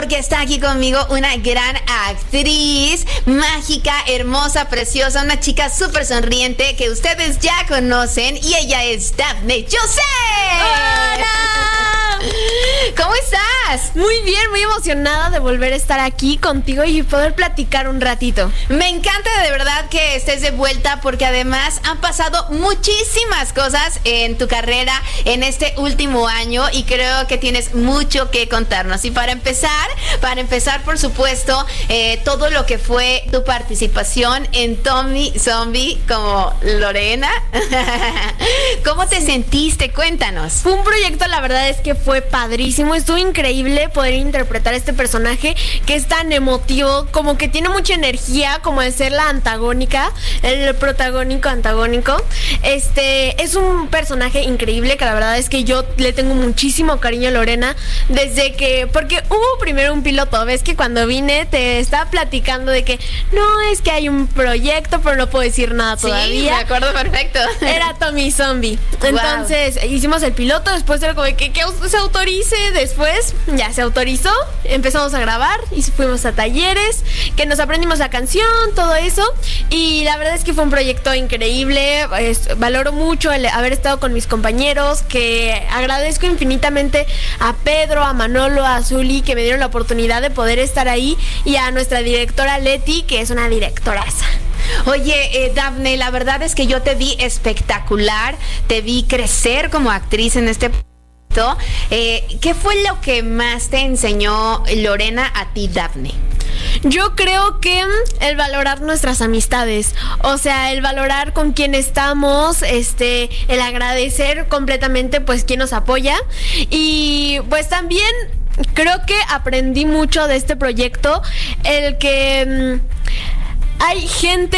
porque está aquí conmigo una gran actriz, mágica, hermosa, preciosa, una chica súper sonriente que ustedes ya conocen, y ella es Daphne Joseph. ¡Hola! ¿Cómo estás? Muy bien, muy emocionada de volver a estar aquí contigo y poder platicar un ratito. Me encanta de verdad que estés de vuelta, porque además han pasado muchísimas cosas en tu carrera en este último año y creo que tienes mucho que contarnos. Y para empezar, por supuesto, todo lo que fue tu participación en Tommy Zombie como Lorena. ¿Cómo te sentiste? Cuéntanos. Fue un proyecto, la verdad es que fue padrísimo, estuvo increíble poder interpretar este personaje que es tan emotivo, como que tiene mucha energía, como de ser la antagónica, el protagónico antagónico. Es un personaje increíble que la verdad es que yo le tengo muchísimo cariño a Lorena desde que, porque hubo primero un piloto, ves que cuando vine te estaba platicando de que no, es que hay un proyecto, pero no puedo decir nada todavía. Sí, me acuerdo perfecto. Era Tommy Zombie. Entonces hicimos el piloto, después era como que se autorice, después ya se autorizó, empezamos a grabar y fuimos a talleres, que nos aprendimos la canción, todo eso, y la verdad es que fue un proyecto increíble. Valoro mucho el haber estado con mis compañeros, que agradezco infinitamente a Pedro, a Manolo, a Zuli, que me dieron la oportunidad de poder estar ahí, y a nuestra directora Leti, que es una directoraza. Oye, Daphne, la verdad es que yo te vi espectacular, te vi crecer como actriz en este proyecto. ¿Qué fue lo que más te enseñó Lorena a ti, Daphne? Yo creo que el valorar nuestras amistades, o sea, el valorar con quién estamos, el agradecer completamente pues quien nos apoya, y pues también creo que aprendí mucho de este proyecto, el que hay gente